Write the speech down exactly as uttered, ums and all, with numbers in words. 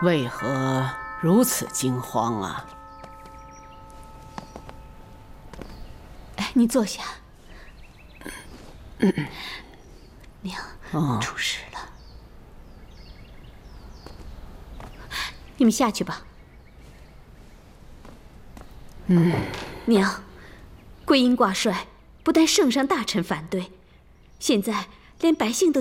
为何如此惊慌啊？ 哎，你坐下。娘， 哦、 出事了。你们下去吧。 嗯， 娘，桂英挂帅，不但圣上大臣反对，现在连百姓都